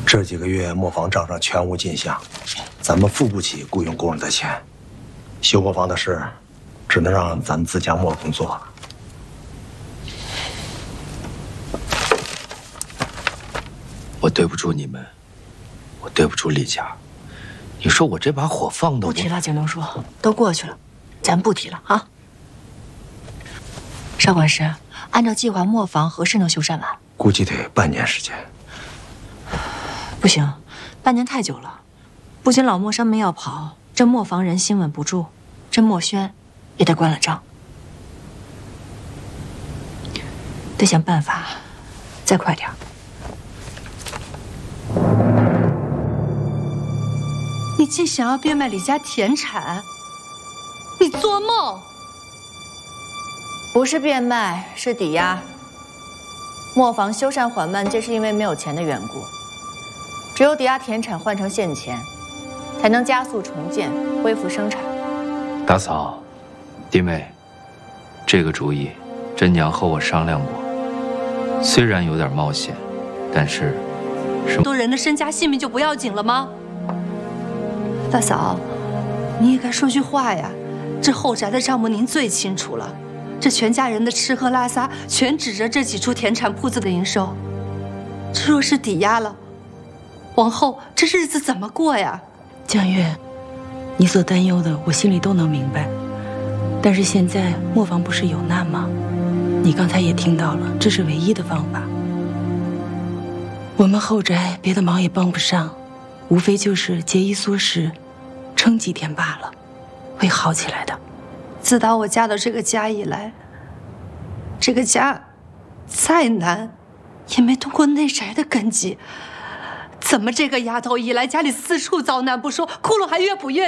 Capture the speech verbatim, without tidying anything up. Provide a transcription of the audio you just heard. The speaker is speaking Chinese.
这几个月磨坊账上全无进项，咱们付不起雇佣工人的钱，修磨坊的事只能让咱们自家磨工做了。 我对不住你们，我对不住李家。你说我这把火放的…… 不提了，景东叔，都过去了，咱不提了啊。邵管事，按照计划，磨坊何时能修缮完？ 估计得半年时间。 不行，半年太久了。不仅老磨商们要跑，这磨坊人心稳不住，这墨轩也得关了账。得想办法，再快点。 你竟想要变卖李家田产？你做梦！ 不是变卖，是抵押。磨坊修缮缓慢，这是因为没有钱的缘故。只有抵押田产换成现钱，才能加速重建，恢复生产。 大嫂，弟妹，这个主意，真娘和我商量过，虽然有点冒险，但是是多人的身家性命就不要紧了吗？大嫂，你也该说句话呀！这后宅的账目您最清楚了，这全家人的吃喝拉撒全指着这几处田产铺子的营收。这若是抵押了，往后这日子怎么过呀？ 江月，你所担忧的我心里都能明白，但是现在磨坊不是有难吗？你刚才也听到了，这是唯一的方法。我们后宅别的忙也帮不上，无非就是节衣缩食，撑几天罢了，会好起来的。 自打我嫁到这个家以来，这个家再难也没动过内宅的根基。怎么这个丫头一来家里四处遭难不说，窟窿还越补越